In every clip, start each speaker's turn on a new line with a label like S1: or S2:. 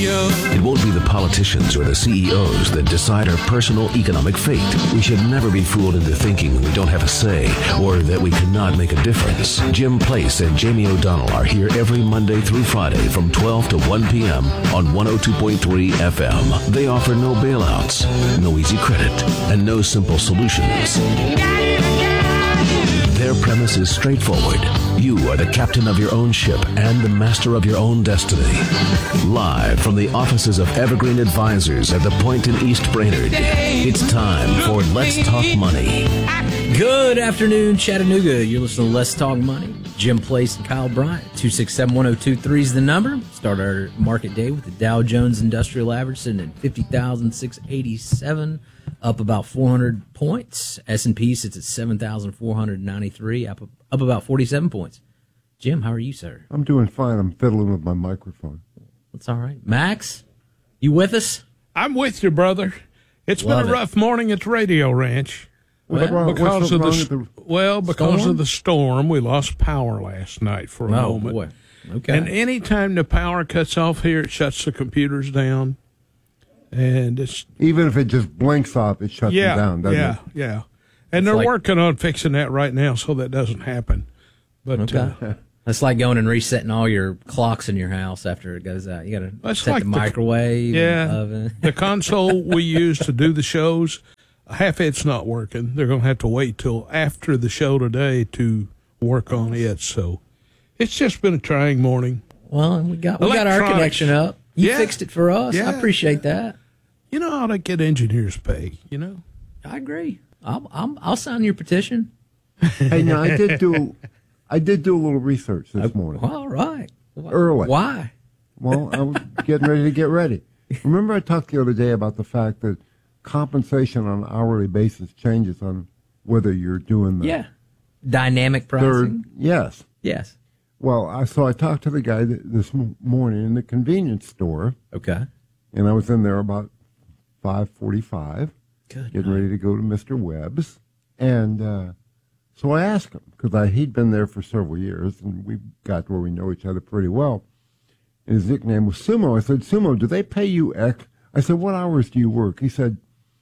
S1: It won't be the politicians or the CEOs that decide our personal economic fate. We should never be fooled into thinking we don't have a say or that we cannot make a difference. Jim Place and Jamie O'Donnell are here every Monday through Friday from 12 to 1 p.m. on 102.3 FM. They offer no bailouts, no easy credit, and no simple solutions. Their premise is straightforward. You are the captain of your own ship and the master of your own destiny. Live from the offices of Evergreen Advisors at the Point in East Brainerd, it's time for Let's Talk Money.
S2: Good afternoon, Chattanooga. You're listening to Let's Talk Money. Jim Place and Kyle Bryant. 267-1023 is the number. Start our market day with the Dow Jones Industrial Average sitting at 50,687, up about 400 points. S&P sits at 7,493, up about 47 points. Jim, how are you, sir?
S3: I'm doing fine. I'm fiddling with my microphone.
S2: That's all right. Max, you with us?
S4: I'm with you, brother. It's
S2: Love
S4: been a rough morning at the Radio Ranch.
S3: Because of
S4: the storm, we lost power last night for a moment.
S2: Boy. Okay.
S4: And any time the power cuts off here, it shuts the computers down. And it's
S3: even if it just blinks off, it shuts them down, doesn't it?
S4: Yeah. And they're working on fixing that right now so that doesn't happen. But
S2: that's like going and resetting all your clocks in your house after it goes out. You got to set the microwave, and oven.
S4: The console we use to do the shows, half it's not working. They're going to have to wait till after the show today to work on it. So it's just been a trying morning.
S2: Well, and we got our connection up. You fixed it for us.
S4: Yeah.
S2: I appreciate that.
S4: You know how to get engineers pay, you know?
S2: I agree. I'll sign your petition.
S3: Hey, now I did do a little research this morning.
S2: Well, all right.
S3: Early.
S2: Why?
S3: Well, I was getting ready to get ready. Remember I talked the other day about the fact that compensation on an hourly basis changes on whether you're doing the
S2: dynamic pricing.
S3: Yes. Well, so I talked to the guy this morning in the convenience store.
S2: Okay.
S3: And I was in there about 5:45.
S2: Good.
S3: Getting ready to go to Mr. Webb's. And so I asked him, because he'd been there for several years, and we got where we know each other pretty well. And his nickname was Sumo. I said, Sumo, do they pay you X? I said, what hours do you work? He said,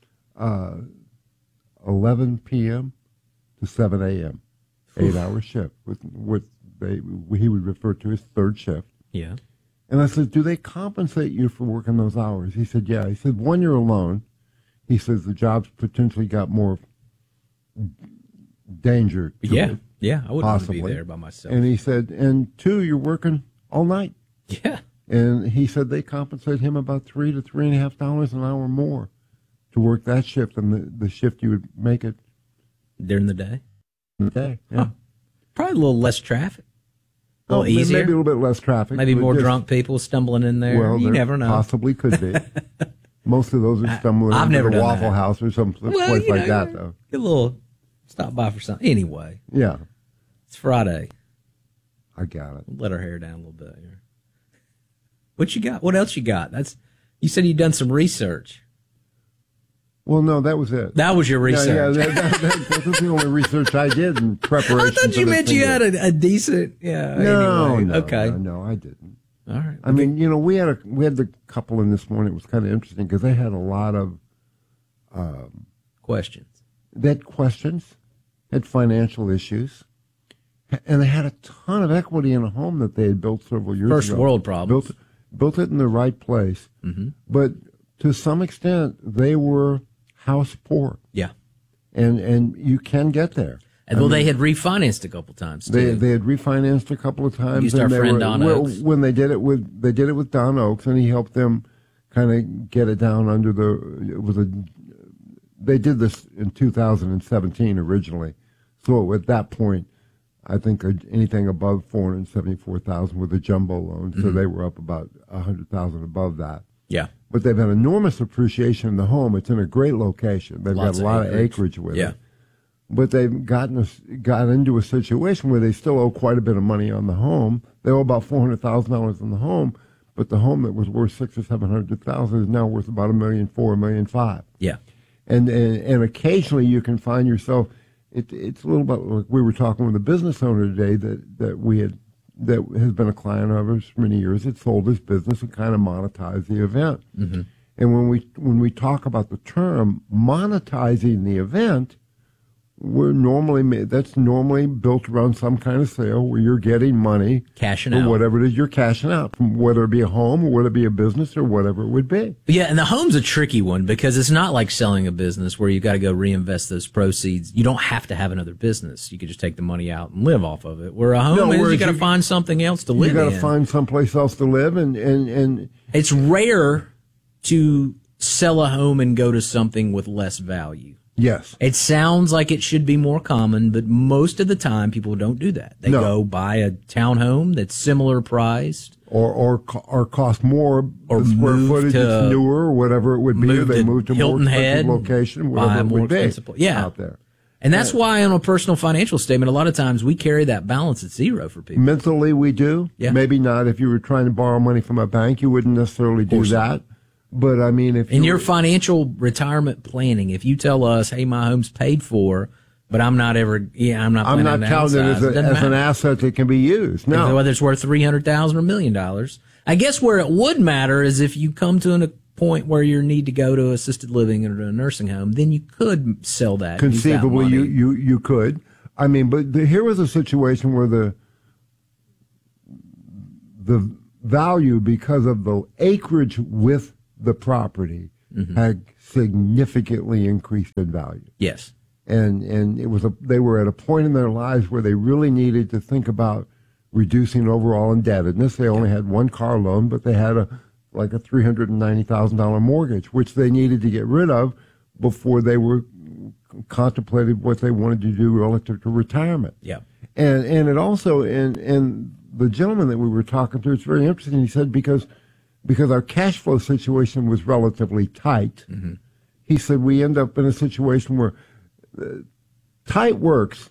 S3: 11 p.m. to 7 a.m., 8-hour shift, with he would refer to as third shift.
S2: Yeah.
S3: And I said, do they compensate you for working those hours? He said, yeah. He said, when you're alone, he says the job's potentially got more danger to it.
S2: Yeah, I wouldn't want to be there by myself.
S3: And he said, and 2, you're working all night.
S2: Yeah.
S3: And he said they compensate him about $3 to $3.50 an hour more to work that shift than the shift you would make it
S2: during the day.
S3: Yeah.
S2: Huh. Probably a little less traffic. A little easier.
S3: Maybe a little bit less traffic.
S2: Maybe more drunk people stumbling in there.
S3: Well,
S2: you never know.
S3: Possibly could be. Most of those are stumbling into the Waffle House or some place like that, though.
S2: Get a little stop by for something. Anyway.
S3: Yeah.
S2: It's Friday.
S3: I got it.
S2: Let our hair down a little bit here. What you got? What else you got? You said you'd done some research.
S3: Well, no, that was it.
S2: That was your research.
S3: Yeah, that was the only research I did in preparation.
S2: I thought you meant you had a decent. Yeah.
S3: No,
S2: anyway.
S3: no,
S2: okay.
S3: no, I didn't.
S2: All right.
S3: I mean, we had the couple in this morning. It was kind of interesting because they had a lot of
S2: questions.
S3: They had questions, had financial issues, and they had a ton of equity in a home that they had built several years ago.
S2: First world problems.
S3: Built it in the right place, but to some extent they were house poor.
S2: Yeah,
S3: and you can get there.
S2: And they had refinanced a couple times too.
S3: They had refinanced a couple of times.
S2: Used our friend Don Oaks.
S3: When they did it with Don Oaks, and he helped them kind of get it down under they did this in 2017 originally, so at that point, I think anything above $474,000 with a jumbo loan, so they were up about $100,000 above that.
S2: Yeah.
S3: But they've had enormous appreciation in the home. It's in a great location. They've got a lot of acreage with it. But they've got into a situation where they still owe quite a bit of money on the home. They owe about $400,000 on the home, but the home that was worth $600,000 or $700,000 is now worth about $1.4 million, $1.5 million.
S2: Yeah.
S3: And occasionally you can find yourself. It's a little bit like we were talking with a business owner today that we had that has been a client of ours for many years that sold his business and kind of monetized the event. Mm-hmm. And when we talk about the term monetizing the event, that's normally built around some kind of sale where you're getting money,
S2: cashing
S3: out,
S2: or
S3: whatever it is you're cashing out, from whether it be a home or whether it be a business or whatever it would be.
S2: Yeah, and the home's a tricky one because it's not like selling a business where you've got to go reinvest those proceeds. You don't have to have another business. You could just take the money out and live off of it. Where a home is, you got to find something else to live in.
S3: You got to find someplace else to live, and
S2: it's rare to sell a home and go to something with less value.
S3: Yes.
S2: It sounds like it should be more common, but most of the time people don't do that. They go buy a townhome that's similar priced.
S3: Or cost more,
S2: or
S3: the square footage is newer, or whatever it would be. Or they move to
S2: Hilton
S3: more
S2: Head,
S3: location, whatever it would be out there.
S2: And that's why on a personal financial statement, a lot of times we carry that balance at zero for people.
S3: Mentally we do.
S2: Yeah.
S3: Maybe not. If you were trying to borrow money from a bank, you wouldn't necessarily do that. But I mean, if
S2: in your financial retirement planning, if you tell us, "Hey, my home's paid for, but I'm not counting it
S3: as an asset that can be used." No,
S2: whether it's worth $300,000 or $1 million. I guess where it would matter is if you come to a point where you need to go to assisted living or to a nursing home, then you could sell that.
S3: Conceivably, you could. I mean, but here was a situation where the value because of the acreage with the property had significantly increased in value.
S2: Yes.
S3: And they were at a point in their lives where they really needed to think about reducing overall indebtedness. They only had one car loan, but they had a $390,000 mortgage, which they needed to get rid of before they were contemplated what they wanted to do relative to retirement.
S2: Yeah.
S3: And it also, and the gentleman that we were talking to, it's very interesting. He said, because our cash flow situation was relatively tight, he said we end up in a situation where tight works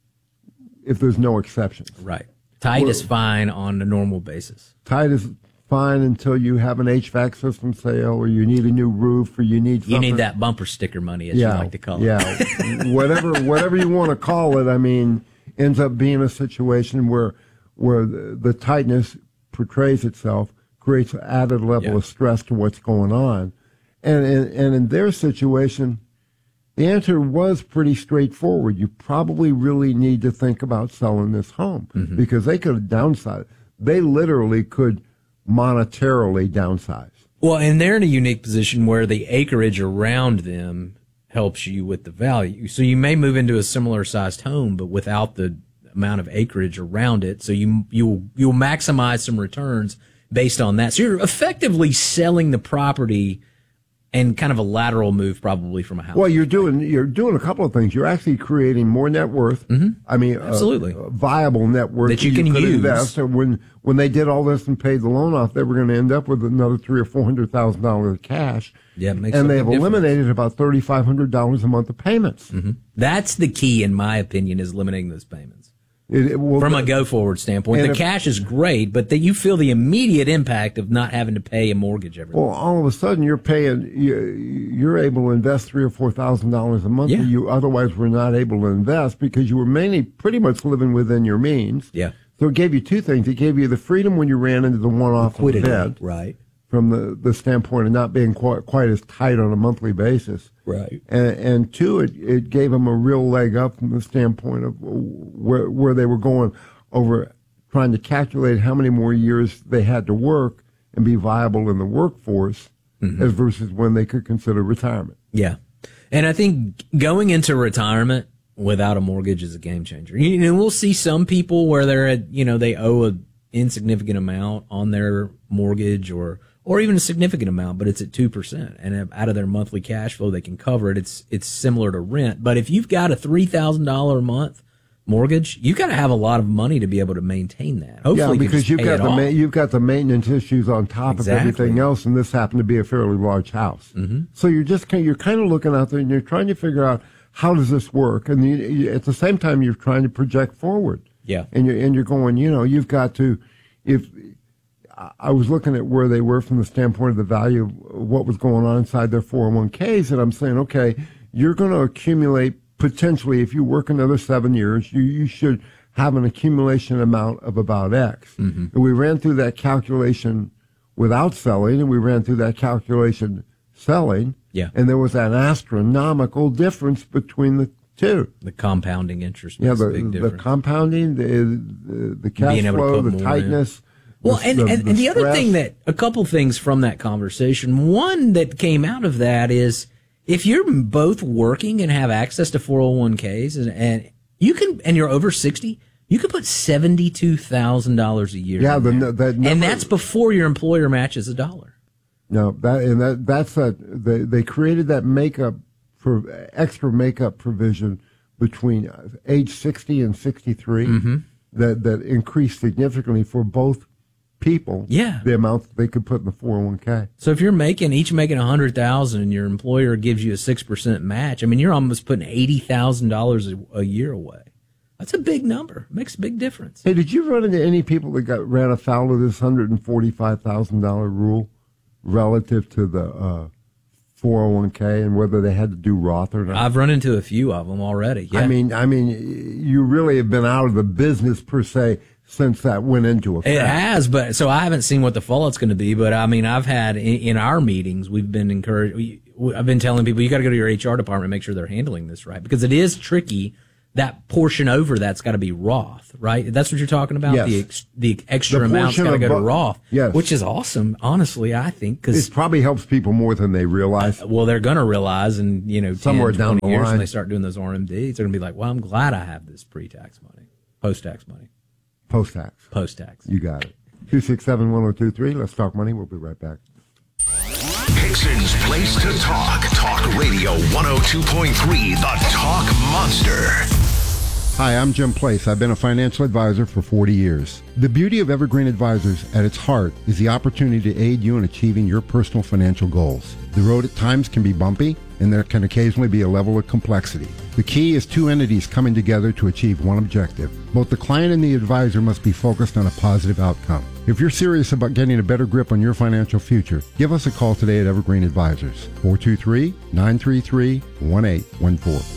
S3: if there's no exceptions.
S2: Right. Tight is fine on a normal basis.
S3: Tight is fine until you have an HVAC system sale, or you need a new roof, or you need something.
S2: You need that bumper sticker money, as you like to call it.
S3: Yeah. whatever you want to call it, I mean, ends up being a situation where the tightness portrays itself, creates an added level of stress to what's going on. And in their situation, the answer was pretty straightforward. You probably really need to think about selling this home because they could have downsized. They literally could monetarily downsize.
S2: Well, and they're in a unique position where the acreage around them helps you with the value. So you may move into a similar sized home, but without the amount of acreage around it. So you'll maximize some returns based on that. So you're effectively selling the property and kind of a lateral move probably from a house.
S3: Well, you're doing a couple of things. You're actually creating more net worth. I mean,
S2: absolutely,
S3: viable net worth
S2: that you can use.
S3: Invest. So when they did all this and paid the loan off, they were going to end up with another $300,000 or $400,000 of cash.
S2: Yeah, it makes
S3: and they have eliminated about $3,500 a month of payments.
S2: That's the key, in my opinion, is limiting those payments. From a go-forward standpoint, the cash is great, but you feel the immediate impact of not having to pay a mortgage every month.
S3: Well, all of a sudden you're able to invest $3,000 or $4,000 a month that you otherwise were not able to invest because you were pretty much living within your means.
S2: Yeah.
S3: So it gave you two things. It gave you the freedom when you ran into the one-off event,
S2: right?
S3: From the standpoint of not being quite as tight on a monthly basis.
S2: Right.
S3: And two, it gave them a real leg up from the standpoint of where they were going over trying to calculate how many more years they had to work and be viable in the workforce as versus when they could consider retirement.
S2: Yeah. And I think going into retirement without a mortgage is a game changer. We'll see some people where they owe an insignificant amount on their mortgage or even a significant amount, but it's at 2%. And out of their monthly cash flow, they can cover it. It's similar to rent. But if you've got a $3,000 a month mortgage, you've got to have a lot of money to be able to maintain that. Hopefully,
S3: because you've got the maintenance issues on top of everything else, and this happened to be a fairly large house. So you're kind of looking out there and you're trying to figure out how does this work, and at the same time you're trying to project forward.
S2: Yeah,
S3: and you're going, you've got to I was looking at where they were from the standpoint of the value of what was going on inside their 401ks, and I'm saying, okay, you're going to accumulate potentially, if you work another 7 years, you should have an accumulation amount of about X. Mm-hmm. And we ran through that calculation without selling, and we ran through that calculation selling.
S2: Yeah.
S3: And there was an astronomical difference between the two.
S2: The compounding interest makes a big difference.
S3: The compounding, the cash flow, the tightness.
S2: Well, and the other thing a couple things from that conversation, one that came out of that is if you're both working and have access to 401ks and you can, and you're over 60, you could put $72,000 a year.
S3: Yeah,
S2: and that's before your employer matches $1.
S3: No, they created that extra makeup provision between age 60 and 63 mm-hmm. that increased significantly for both people.
S2: Yeah,
S3: the amount that they could put in the 401k.
S2: So if you're making $100,000 and your employer gives you a 6% match, I mean, you're almost putting $80,000 a year away. That's a big number. It makes a big difference.
S3: Hey, did you run into any people that ran afoul of this $145,000 rule relative to the 401k and whether they had to do Roth or not?
S2: I've run into a few of them already. Yeah.
S3: I mean, you really have been out of the business per se since that went into effect.
S2: It has, but so I haven't seen what the fallout's going to be. But I mean, I've had in our meetings, we've been encouraged. I've been telling people you got to go to your HR department and make sure they're handling this right because it is tricky. That portion over that's got to be Roth, right? That's what you're talking about.
S3: Yes.
S2: The extra amount's got to go to Roth,
S3: yes.
S2: Which is awesome, honestly. I think because
S3: it probably helps people more than they realize.
S2: Well, they're going to realize, and 10,
S3: somewhere down the
S2: years
S3: line,
S2: when they start doing those RMDs, they're going to be like, "Well, I'm glad I have this pre-tax money, post-tax money,
S3: post-tax. You got it. 267-1023. Let's talk money. We'll be right back.
S1: Hickson's place to talk. Talk Radio 102.3, the Talk Monster.
S3: Hi, I'm Jim Place. I've been a financial advisor for 40 years. The beauty of Evergreen Advisors at its heart is the opportunity to aid you in achieving your personal financial goals. The road at times can be bumpy, and there can occasionally be a level of complexity. The key is two entities coming together to achieve one objective. Both the client and the advisor must be focused on a positive outcome. If you're serious about getting a better grip on your financial future, give us a call today at Evergreen Advisors, 423-933-1814.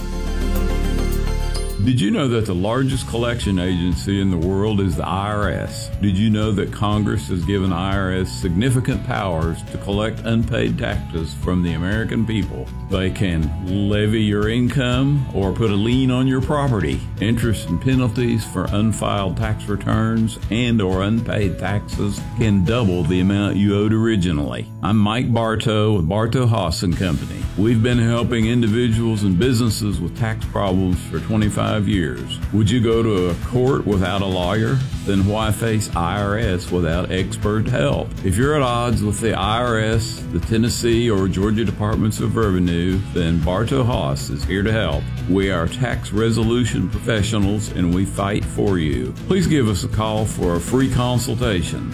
S5: Did you know that the largest collection agency in the world is the IRS? Did you know that Congress has given IRS significant powers to collect unpaid taxes from the American people? They can levy your income or put a lien on your property. Interest and penalties for unfiled tax returns and or unpaid taxes can double the amount you owed originally. I'm Mike Bartow with Bartow Haas & Company. We've been helping individuals and businesses with tax problems for 25 years. Would you go to a court without a lawyer? Then why face IRS without expert help? If you're at odds with the IRS, the Tennessee or Georgia Departments of Revenue, then Bartow Haas is here to help. We are tax resolution professionals and we fight for you. Please give us a call for a free consultation.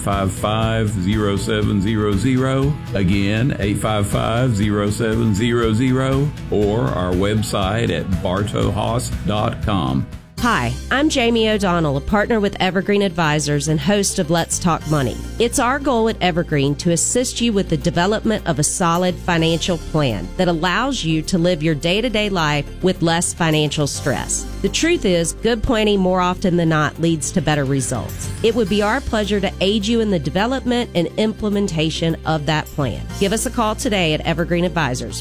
S5: 855-0700. Again, 855-0700 or our website at bartowhaas.com.
S6: Hi, I'm Jamie O'Donnell, a partner with Evergreen Advisors and host of Let's Talk Money. It's our goal at Evergreen to assist you with the development of a solid financial plan that allows you to live your day-to-day life with less financial stress. The truth is, good planning more often than not leads to better results. It would be our pleasure to aid you in the development and implementation of that plan. Give us a call today at Evergreen Advisors,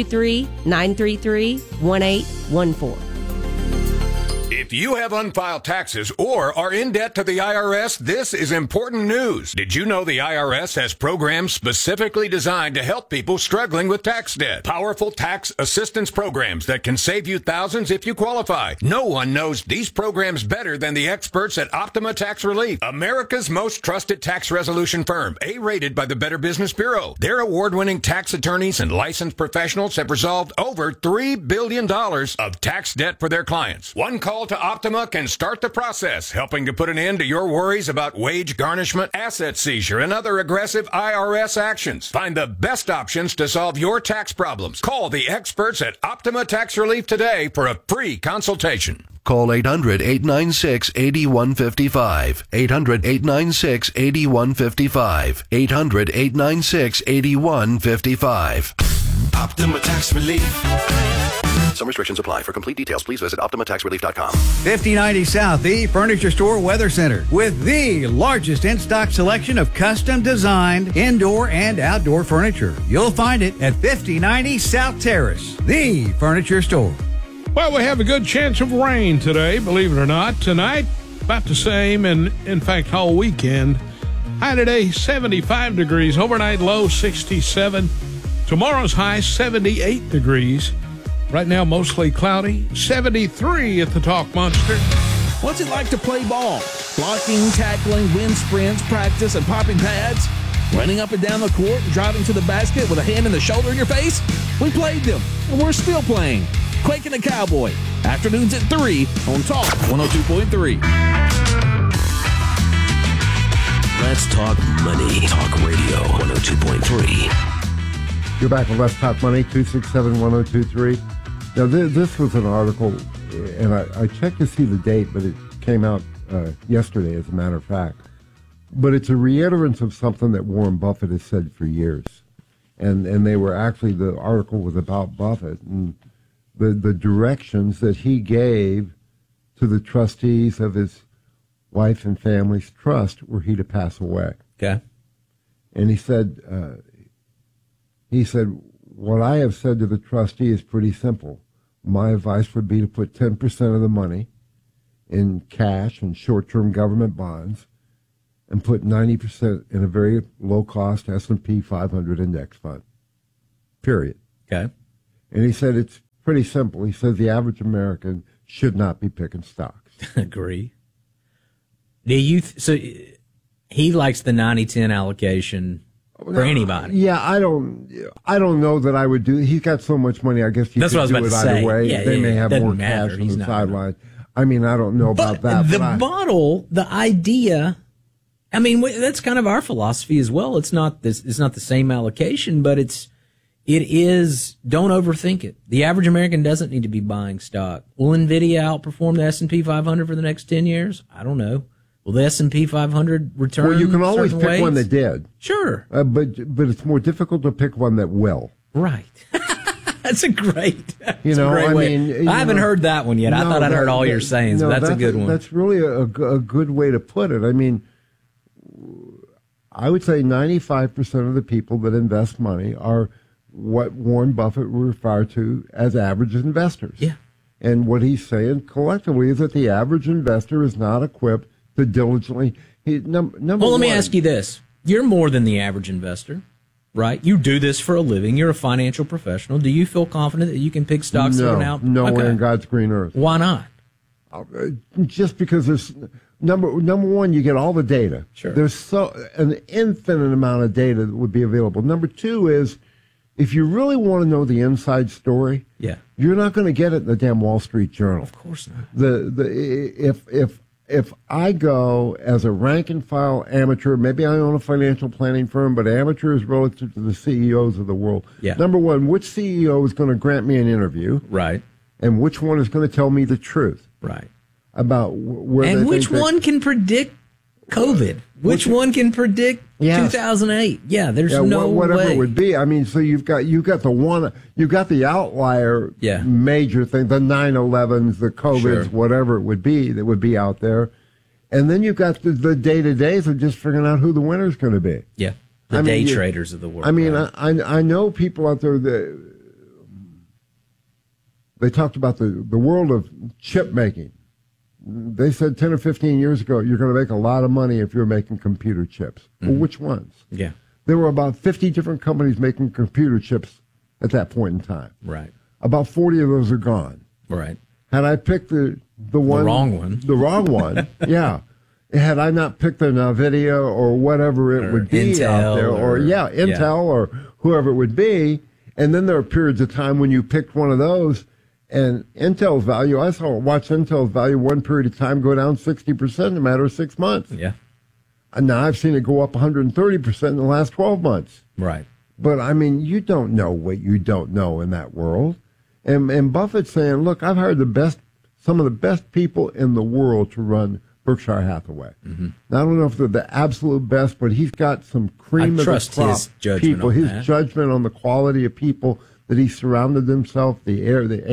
S6: 423-933-1814.
S7: If you have unfiled taxes or are in debt to the IRS, this is important news. Did you know the IRS has programs specifically designed to help people struggling with tax debt? Powerful tax assistance programs that can save you thousands if you qualify. No one knows these programs better than the experts at Optima Tax Relief, America's most trusted tax resolution firm, A-rated by the Better Business Bureau. Their award-winning tax attorneys and licensed professionals have resolved over $3 billion of tax debt for their clients. One call to Optima can start the process, helping to put an end to your worries about wage garnishment, asset seizure, and other aggressive IRS actions. Find the best options to solve your tax problems. Call the experts at Optima Tax Relief today for a free consultation.
S1: Call 800-896-8155. 800-896-8155. 800-896-8155.
S8: Optima Tax Relief.
S1: Some restrictions apply. For complete details, please visit OptimaTaxRelief.com.
S8: 5090 South, the Furniture Store Weather Center, with the largest in-stock selection of custom-designed indoor and outdoor furniture. You'll find it at 5090 South Terrace, the Furniture Store.
S4: Well, we have a good chance of rain today, believe it or not. Tonight, about the same, and in fact, all weekend. High today, 75 degrees. Overnight low, 67. Tomorrow's high, 78 degrees. Right now, mostly cloudy. 73 at the Talk Monster.
S9: What's it like to play ball? Blocking, tackling, wind sprints, practice, and popping pads? Running up and down the court and driving to the basket with a hand in the shoulder in your face? We played them, and we're still playing. Quake and the Cowboy. Afternoons at 3 on Talk 102.3.
S1: Let's talk money. Talk Radio 102.3.
S3: You're back with Let's Talk Money, 267-1023. Now, this was an article, and I checked to see the date, but it came out yesterday, as a matter of fact. But it's a reiterance of something that Warren Buffett has said for years. And they were actually, the article was about Buffett and the directions that he gave to the trustees of his wife and family's trust were he to pass away.
S2: Okay.
S3: And he said, what I have said to the trustee is pretty simple. My advice would be to put 10% of the money in cash and short-term government bonds and put 90% in a very low-cost S&P 500 index fund, period.
S2: Okay.
S3: And he said it's pretty simple. He says the average American should not be picking stocks.
S2: Agree. So he likes the 90-10 allocation for anybody.
S3: Yeah, I don't know that I would do. He's got so much money. I guess you
S2: That's
S3: could
S2: what I was
S3: do it
S2: about to
S3: either
S2: say.
S3: way.
S2: Yeah,
S3: they may have more
S2: matter.
S3: cash on the sideline. I mean, I don't know about that.
S2: The model, the idea. I mean, that's kind of our philosophy as well. It's not this. It's not the same allocation, but it is. Don't overthink it. The average American doesn't need to be buying stock. Will NVIDIA outperform the S&P 500 for the next 10 years? I don't know. Will the S&P 500 return?
S3: Well, you can always pick one that did.
S2: Sure.
S3: But it's more difficult to pick one that will.
S2: Right. That's a great
S3: way.
S2: I haven't heard that one yet. I thought I'd heard all your sayings, but that's a good one.
S3: That's really a good way to put it. I mean, I would say 95% of the people that invest money are what Warren Buffett would refer to as average investors.
S2: Yeah.
S3: And what he's saying collectively is that the average investor is not equipped to diligently. Let
S2: me ask you this. You're more than the average investor, right? You do this for a living. You're a financial professional. Do you feel confident that you can pick stocks that are now?
S3: Nowhere in God's green earth.
S2: Why not?
S3: Just because there's number one, you get all the data.
S2: Sure.
S3: There's an infinite amount of data that would be available. Number two is, if you really want to know the inside story, you're not going to get it in the damn Wall Street Journal.
S2: Of course not.
S3: If I go as a rank and file amateur, maybe I own a financial planning firm, but amateurs relative to the CEOs of the world.
S2: Yeah.
S3: Number one, which CEO is going to grant me an interview?
S2: Right.
S3: And which one is going to tell me the truth?
S2: Right.
S3: About where
S2: and which one can predict COVID? Which one can predict 2008? Yeah, there's no
S3: whatever
S2: way.
S3: It would be. I mean, so you've got the outlier major thing, the 9/11s, the COVIDs, whatever it would be that would be out there, and then you've got the day-to-days of just figuring out who the winner's going to be.
S2: Yeah, the day traders of the world.
S3: I mean, I know people out there that they talked about the world of chip making. They said 10 or 15 years ago, you're going to make a lot of money if you're making computer chips. Mm-hmm. Well, which ones?
S2: Yeah.
S3: There were about 50 different companies making computer chips at that point in time.
S2: Right.
S3: About 40 of those are gone.
S2: Right.
S3: Had I picked the wrong one, yeah. Had I not picked the NVIDIA or whatever it would be
S2: Intel
S3: out there, Intel or whoever it would be, and then there are periods of time when you picked one of those, and Intel's value, watch Intel's value one period of time go down 60% in a matter of 6 months.
S2: Yeah.
S3: And now I've seen it go up 130% in the last 12 months.
S2: Right.
S3: But, I mean, you don't know what you don't know in that world. And Buffett's saying, look, I've hired some of the best people in the world to run Berkshire Hathaway. Mm-hmm. Now, I don't know if they're the absolute best, but he's got some cream of the crop
S2: his judgment
S3: people. His judgment on the quality of people that he surrounded himself, the air.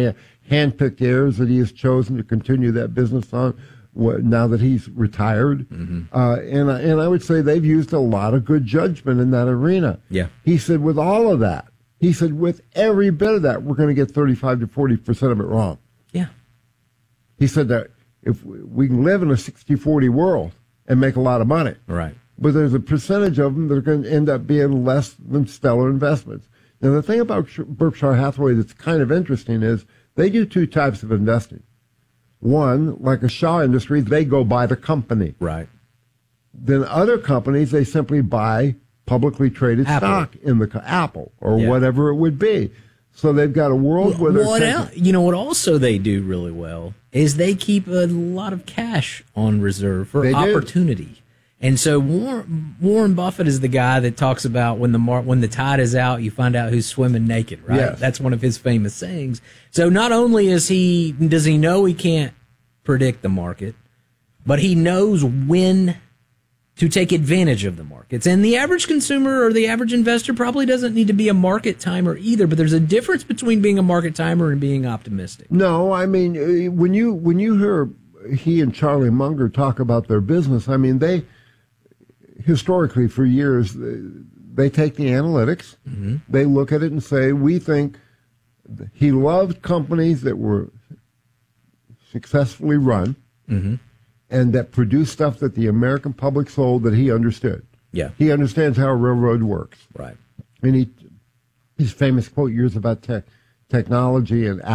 S3: handpicked heirs that he has chosen to continue that business on now that he's retired. And I would say they've used a lot of good judgment in that arena.
S2: Yeah.
S3: He said with all of that, he said with every bit of that, we're going to get 35 to 40% of it wrong.
S2: Yeah.
S3: He said that if we can live in a 60-40 world and make a lot of money.
S2: Right.
S3: But there's a percentage of them that are going to end up being less than stellar investments. Now, the thing about Berkshire Hathaway that's kind of interesting is they do two types of investing. One, like a Shaw Industries, they go buy the company.
S2: Right.
S3: Then other companies, they simply buy publicly traded stock in the Apple or whatever it would be. So they've got a world where they're
S2: you know what also they do really well is they keep a lot of cash on reserve for opportunity. And so Warren Buffett is the guy that talks about when the tide is out, you find out who's swimming naked, right?
S3: Yes.
S2: That's one of his famous sayings. So not only does he know he can't predict the market, but he knows when to take advantage of the markets. And the average consumer or the average investor probably doesn't need to be a market timer either, but there's a difference between being a market timer and being optimistic.
S3: No, I mean, when you hear he and Charlie Munger talk about their business, I mean, they historically for years, they take the analytics, they look at it and say, we think he loved companies that were successfully run, and that produced stuff that the American public sold that he understood.
S2: Yeah.
S3: He understands how a railroad works.
S2: Right.
S3: And his famous quote years about technology and